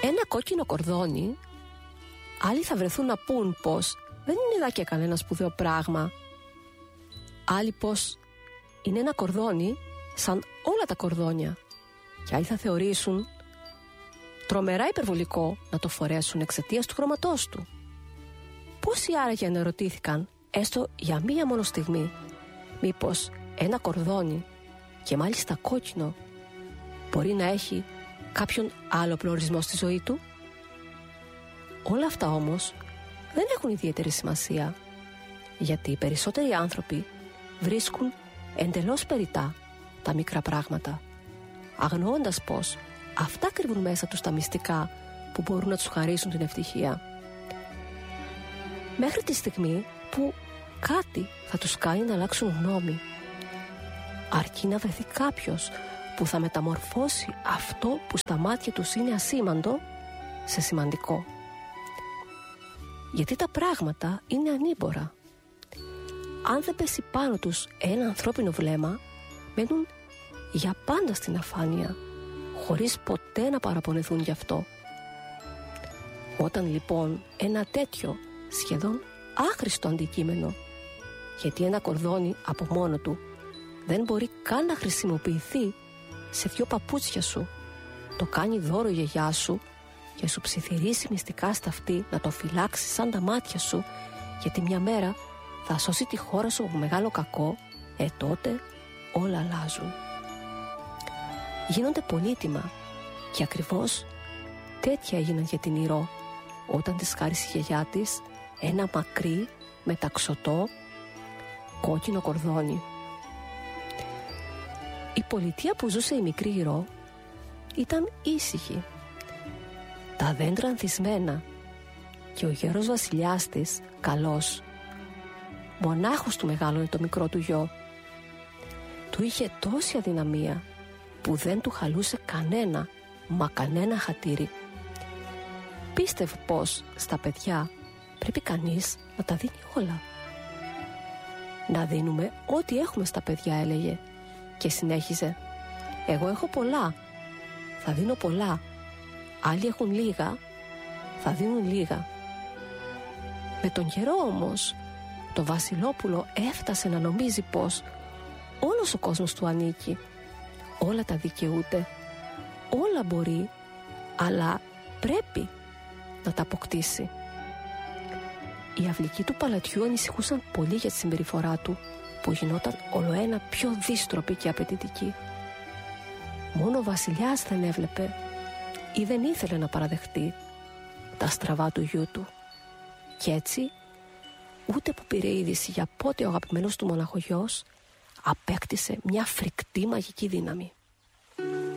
Ένα κόκκινο κορδόνι, άλλοι θα βρεθούν να πούν πως δεν είναι και κανένα σπουδαίο πράγμα. Άλλοι πως είναι ένα κορδόνι σαν όλα τα κορδόνια. Και άλλοι θα θεωρήσουν τρομερά υπερβολικό να το φορέσουν εξαιτίας του χρώματός του. Πόσοι άραγε αναρωτήθηκαν, έστω για μία μόνο στιγμή, μήπως ένα κορδόνι, και μάλιστα κόκκινο, μπορεί να έχει κάποιον άλλο προορισμό στη ζωή του? Όλα αυτά όμως δεν έχουν ιδιαίτερη σημασία, γιατί οι περισσότεροι άνθρωποι βρίσκουν εντελώς περιττά τα μικρά πράγματα, αγνοώντας πως αυτά κρύβουν μέσα τους τα μυστικά που μπορούν να τους χαρίσουν την ευτυχία. Μέχρι τη στιγμή που κάτι θα τους κάνει να αλλάξουν γνώμη, αρκεί να βρεθεί κάποιος που θα μεταμορφώσει αυτό που στα μάτια τους είναι ασήμαντο σε σημαντικό. Γιατί τα πράγματα είναι ανήμπορα. Αν δεν πέσει πάνω τους ένα ανθρώπινο βλέμμα, μένουν για πάντα στην αφάνεια, χωρίς ποτέ να παραπονεθούν γι' αυτό. Όταν λοιπόν ένα τέτοιο σχεδόν άχρηστο αντικείμενο, γιατί ένα κορδόνι από μόνο του δεν μπορεί καν να χρησιμοποιηθεί σε 2 παπούτσια σου, το κάνει δώρο η γιαγιά σου και σου ψιθυρίσει μυστικά στα αυτή να το φυλάξει σαν τα μάτια σου, γιατί μια μέρα θα σώσει τη χώρα σου από μεγάλο κακό, τότε όλα αλλάζουν. Γίνονται πολύτιμα και ακριβώς τέτοια έγιναν για την Ηρώ όταν της χάρισε η γιαγιά της ένα μακρύ μεταξωτό κόκκινο κορδόνι. Η πολιτεία που ζούσε η μικρή Ηρώ ήταν ήσυχη, τα δέντρα ανθισμένα και ο γέρος βασιλιάς της καλός. Μονάχος του μεγάλωνε το μικρό του γιο. Του είχε τόση αδυναμία που δεν του χαλούσε κανένα, μα κανένα χατήρι. Πίστευε πως στα παιδιά πρέπει κανείς να τα δίνει όλα. «Να δίνουμε ό,τι έχουμε στα παιδιά», έλεγε, και συνέχιζε, «Εγώ έχω πολλά, θα δίνω πολλά. Άλλοι έχουν λίγα, θα δίνουν λίγα». Με τον καιρό όμως το Βασιλόπουλο έφτασε να νομίζει πως όλος ο κόσμος του ανήκει, όλα τα δικαιούται, όλα μπορεί, αλλά πρέπει να τα αποκτήσει. Οι αυλικοί του παλατιού ανησυχούσαν πολύ για τη συμπεριφορά του, που γινόταν ολοένα πιο δύστροπη και απαιτητική. Μόνο ο βασιλιάς δεν έβλεπε ή δεν ήθελε να παραδεχτεί τα στραβά του γιού του. Κι έτσι, ούτε που πήρε είδηση για πότε ο αγαπημένος του μοναχογιός απέκτησε μια φρικτή μαγική δύναμη.